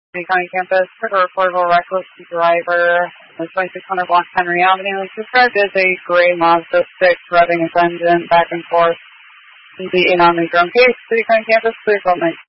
City County Campus, trigger reportable reckless driver, 2600 Block Henry Avenue, described as a gray Mazda 6 revving its engine back and forth. The in on the drone case, City County Campus, clear for